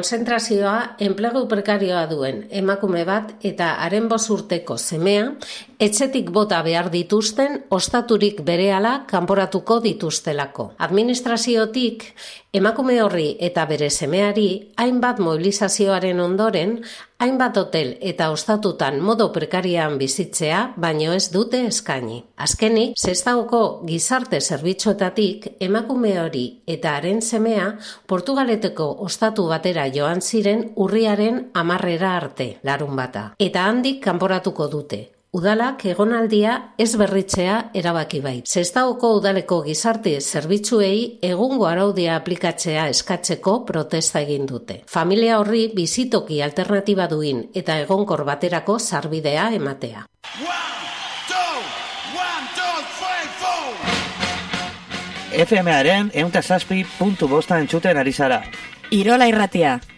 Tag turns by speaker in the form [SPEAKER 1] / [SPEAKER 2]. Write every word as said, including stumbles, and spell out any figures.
[SPEAKER 1] konzentrazioa enplegu prekarioa duen emakume bat eta haren bost urteko semea etxetik bota behar dituzten ostaturik berehala kanporatuko dituztelako. Administraziotik emakume horri eta bere semeari hainbat mobilizazioaren ondoren hainbat hotel eta ostatutan modo prekarian bizitzea baino ez dute eskaini. Azkenik, Sestaoko gizarte zerbitzuetatik emakume hori eta haren semea Portugaleteko ostatu batera joan ziren urriaren hamarrera arte, larunbata. Eta handik kanporatuko dute. Udalak egonaldia ez berritzea erabaki bai. Sestaoko udaleko gizarte zerbitzuei egungo araudia aplikatzea eskatzeko protesta egin dute. Familia horri bizitoki alternatiba duin eta egonkor baterako sarbidea ematea.
[SPEAKER 2] F M-aren ehun eta zazpi puntu bosta entzuten ari zara.
[SPEAKER 3] Irola Irratia.